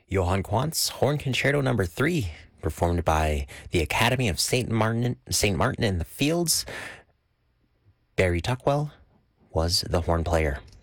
Johann Quantz, Horn Concerto Number 3, performed by the Academy of St. Martin in the Fields. Barry Tuckwell was the horn player.